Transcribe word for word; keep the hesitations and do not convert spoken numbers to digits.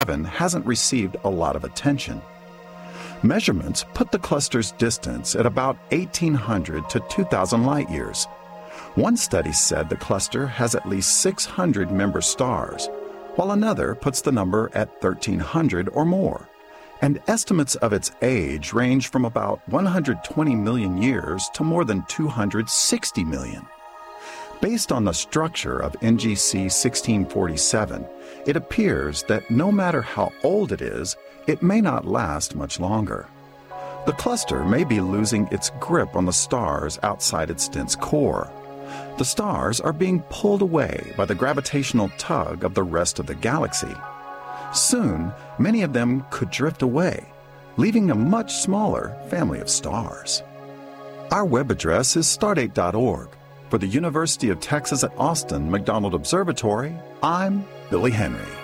hasn't received a lot of attention. Measurements put the cluster's distance at about eighteen hundred to two thousand light years. One study said the cluster has at least six hundred member stars, while another puts the number at thirteen hundred or more. And estimates of its age range from about one hundred twenty million years to more than two hundred sixty million. Based on the structure of N G C sixteen forty-seven, it appears that no matter how old it is, it may not last much longer. The cluster may be losing its grip on the stars outside its dense core. The stars are being pulled away by the gravitational tug of the rest of the galaxy. Soon, many of them could drift away, leaving a much smaller family of stars. Our web address is stardate dot org. For the University of Texas at Austin McDonald Observatory, I'm Billy Henry.